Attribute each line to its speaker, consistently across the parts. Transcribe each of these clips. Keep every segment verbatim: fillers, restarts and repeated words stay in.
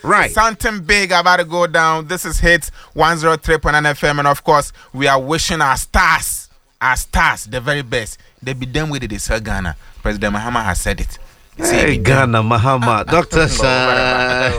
Speaker 1: Right.
Speaker 2: Something big about to go down. This is Hits one oh three point nine F M, and of course, we are wishing our stars, our stars, the very best. They be done with it. They sell Ghana. President Mahama has said it.
Speaker 1: Hey, Ghana, Mahama, Doctor Shine.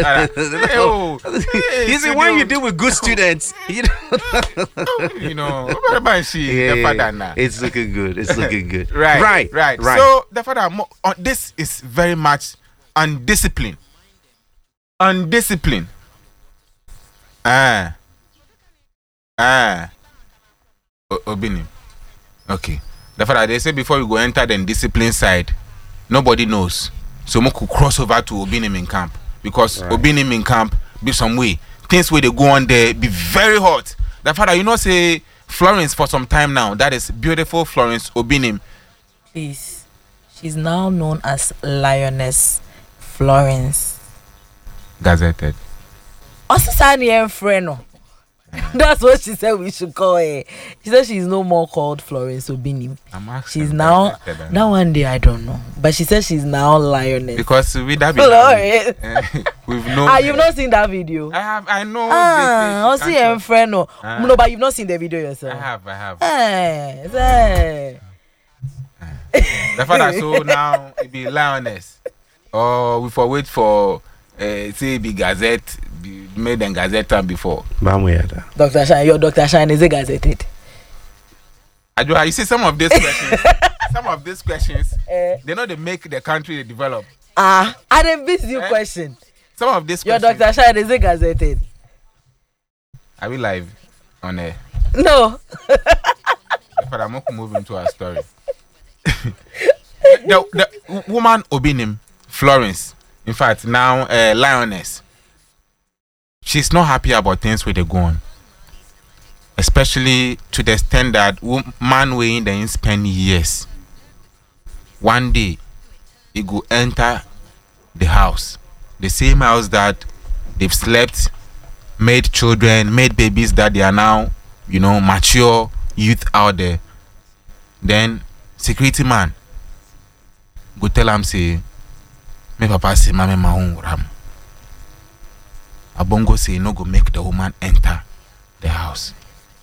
Speaker 1: You see, when you deal with good students, you know,
Speaker 2: you know, what about she?
Speaker 1: yeah,
Speaker 2: The father now.
Speaker 1: it's looking good. It's looking good.
Speaker 2: Right,
Speaker 1: right,
Speaker 2: right,
Speaker 1: right.
Speaker 2: So the father, mo- uh, this is very much undisciplined. Undisciplined. Ah, ah. O- Obinim. Okay. The father, they say before you go enter the discipline side, nobody knows. So we could cross over to Obinim in camp because
Speaker 1: Right.
Speaker 2: Obinim in camp be some way. Things where they go on there be very hot. The father, you know, say Florence for some time now. That is beautiful Florence Obinim.
Speaker 3: Please. She's now known as Lioness Florence.
Speaker 2: Gazetted.
Speaker 3: Osisani and Freno. That's what she said we should call her. She said she's no more called Florence Obinim.
Speaker 2: I'm asking.
Speaker 3: She's now that one day I don't know, but she said she's now Lioness
Speaker 2: because with that
Speaker 3: Florence.
Speaker 2: uh, we've known.
Speaker 3: Ah, you've not seen that video?
Speaker 2: I have. I know.
Speaker 3: Ah,
Speaker 2: this,
Speaker 3: Osi and Freno.
Speaker 2: Ah.
Speaker 3: No, but you've not seen the video yourself.
Speaker 2: I have. I have.
Speaker 3: Hey, hey.
Speaker 2: The father, so now it be Lioness. Or we for wait for uh, say be Gazette, be made in Gazette before.
Speaker 1: Bamuyada.
Speaker 3: Doctor Shine, your Doctor Shine is a gazetted.
Speaker 2: Adwa, you see some of these questions. Some of these questions,
Speaker 3: Eh.
Speaker 2: they know they make the country they develop.
Speaker 3: Ah, I didn't miss you
Speaker 2: Eh?
Speaker 3: question.
Speaker 2: Some of these
Speaker 3: Your
Speaker 2: questions.
Speaker 3: Doctor Shine is a gazetted.
Speaker 2: Are we live on air?
Speaker 3: No.
Speaker 2: The father, I'm going to move into our story. the, the woman Obinim, Florence, in fact, now uh, Lioness, she's not happy about things where they go on. Especially to the extent that wo- man weighing the spend years. One day, he go enter the house. The same house that they've slept, made children, made babies that they are now, you know, mature youth out there. Then security man go tell am say, "Me papa say mama ma hon ram." Abongo say no go make the woman enter the house.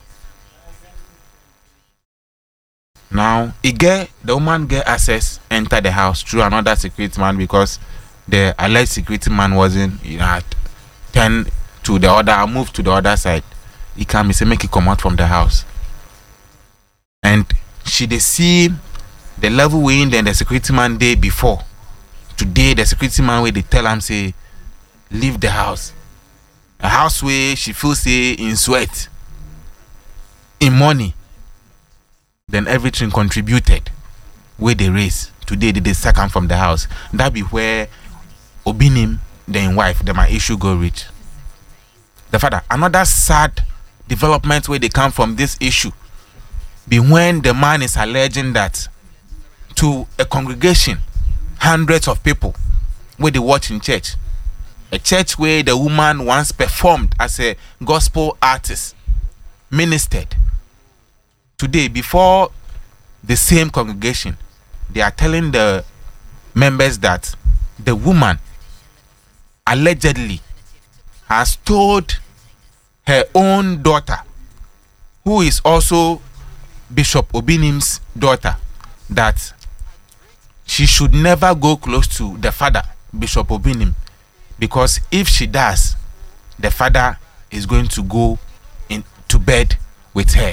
Speaker 2: Now he get the woman get access enter the house through another security man because the alleged security man wasn't, you know, at ten to the other, moved to the other side. He come, he say make it come out from the house. And she they see the level we in then the security man day before. Today the security man where they tell him say leave the house. A house where she feels say in sweat, in money. Then everything contributed where they raise. Today they, they sack him from the house. That be where Obinim, then wife, then my issue go reach. The father, another sad development where they come from this issue be when the man is alleging that to a congregation, hundreds of people where they watch in church, a church where the woman once performed as a gospel artist, ministered. Today, before the same congregation, they are telling the members that the woman allegedly has told her own daughter, who is also Bishop Obinim's daughter, that she should never go close to the father, Bishop Obinim, because if she does, the father is going to go in to bed with her.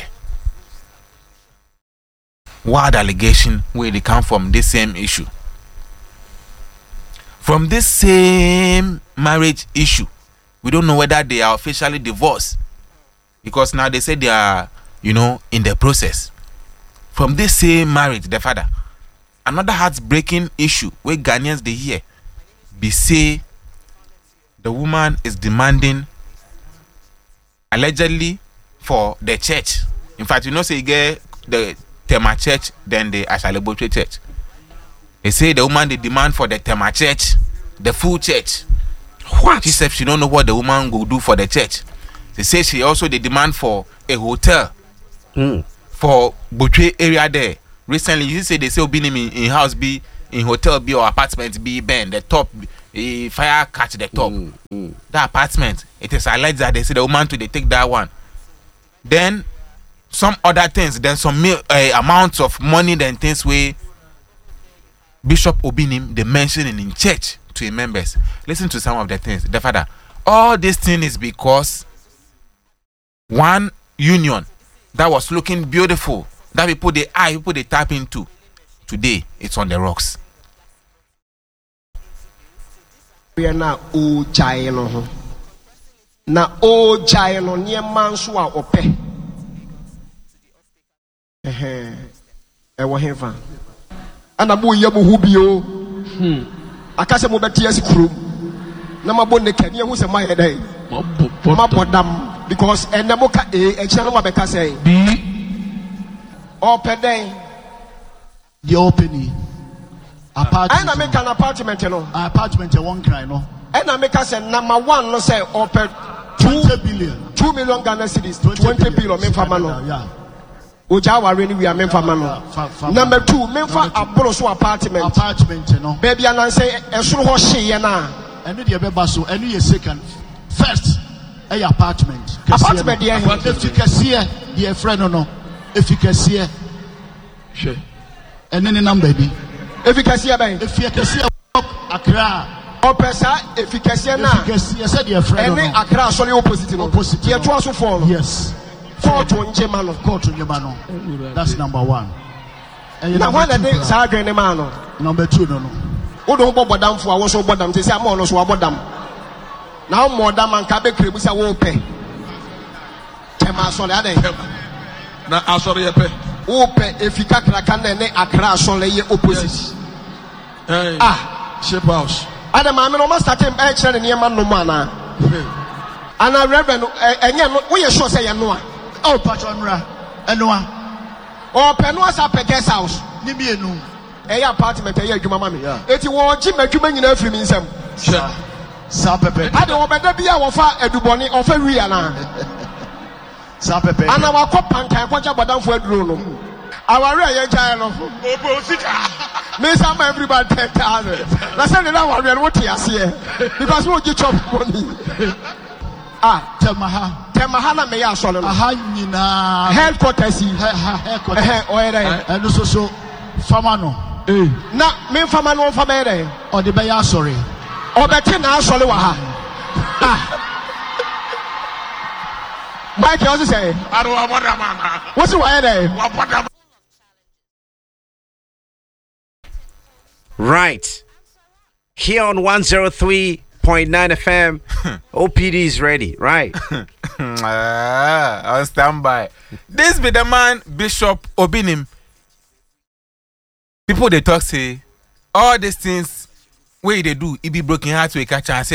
Speaker 2: Wild allegation where they come from this same issue. From this same marriage issue, we don't know whether they are officially divorced, because now they say they are, you know, in the process. From this same marriage, the father, another heartbreaking issue where Ghanaians they hear, be say the woman is demanding allegedly for the church. In fact, you know, say you get the Tema Church, then the Ashalebotre Church. They say the woman they demand for the Tema Church, the full church.
Speaker 1: What?
Speaker 2: She said she don't know what the woman will do for the church. They say she also they demand for a hotel
Speaker 1: Mm.
Speaker 2: for Butwe area there. Recently, you say they say Obinim in, in house B, in hotel B or apartment B, Ben the top a fire catch the top.
Speaker 1: Mm, mm.
Speaker 2: The apartment, it is alleged that they say the woman to they take that one. Then some other things, then some uh, amounts of money, then things where Bishop Obinim they mentioned in church to his members. Listen to some of the things. The father, all this thing is because one union that was looking beautiful, that people the eye, people they tap into, today it's on the rocks.
Speaker 4: We are now o jaino. Na o jaino near mansua ope. Eh eh wa hefa. Ana mo yamu hubio. Hmm. Akase mo beti asi krum. Na mabo ne kani ehu se maye dai. Mabodam because enemo ka e e chano ma beka say. B open den
Speaker 5: the opening apartment.
Speaker 4: I na make an apartment no.
Speaker 5: Apartment e one cry no.
Speaker 4: And I make us say number one no say open
Speaker 5: twenty billion.
Speaker 4: two million Ghana cedis. twenty billion me fa no.
Speaker 5: Yeah.
Speaker 4: Oja wa reni we are me fa no. Number two, me fa abro so apartment.
Speaker 5: Apartment no.
Speaker 4: Baby anan say esoro ho hye na.
Speaker 5: Enu de be ba so, enu ye second. First, a apartment.
Speaker 4: Apartment there.
Speaker 5: Efficacy, the friend no no. Efficacy. Sure. And any number be.
Speaker 4: Efficacy ba.
Speaker 5: Efficacy Accra.
Speaker 4: Opesa efficacy na.
Speaker 5: Efficacy said your friend no.
Speaker 4: Any Accra so opposite no.
Speaker 5: Opposite.
Speaker 4: Ye to aso fall.
Speaker 5: Yes.
Speaker 4: Court on Jemano.
Speaker 5: Court on Jemano. That's number one. And
Speaker 4: now when the say agree man no.
Speaker 5: Number two no no.
Speaker 4: Wo don bobodam fo awo so bodam te say am no so abodam. Now more than man ka be krebu say wo pe. Tema so le adan.
Speaker 6: Na asore ye pe.
Speaker 4: Wo pe efika kraka na ne Accra so le ye opposite.
Speaker 6: Hey.
Speaker 4: Ah,
Speaker 6: shape house.
Speaker 4: Adam ma me no ma start em e kire ne ma no ma na. Ana reverend enye no wo ye sure say ye no a.
Speaker 5: Oh patronra. Enoa.
Speaker 4: O pe no asa pe guest house.
Speaker 5: Ni bi enu.
Speaker 4: E ya apartment e ya adwuma ma me. Eti wo ji madwuma nyina afiri mi nsam.
Speaker 6: Sure.
Speaker 5: Sa pepe.
Speaker 4: Ade wo beda bia wo fa aduboni o fa wi ana.
Speaker 5: Sa pepe.
Speaker 4: Ana wa ko pankan ko ja bodamfo aduro no. Aware ye nchae no.
Speaker 6: Obo sika.
Speaker 4: Me say ma everybody ten thousand. Na say na aware no what ase because we get chop money. Ah,
Speaker 5: Temaha.
Speaker 4: Temaha na me ya asole no.
Speaker 5: Aha nyina.
Speaker 4: Headquarters yi.
Speaker 5: Ha headquarters.
Speaker 4: Eh, o ere.
Speaker 5: Enu so so fama no. Eh.
Speaker 4: Na me fama no fa be ere.
Speaker 5: O de be ya sorry.
Speaker 4: Obeti na asole wa ha. Ah. Mike you also say.
Speaker 6: Aro aboda mama.
Speaker 4: What's the why there?
Speaker 6: Aboda.
Speaker 1: Right. Here on one oh three point nine F M, O P D is ready, right?
Speaker 2: Ah, on standby. This be the man, Bishop Obinim. People they talk say all these things where they do, it be broken heart to a catch and say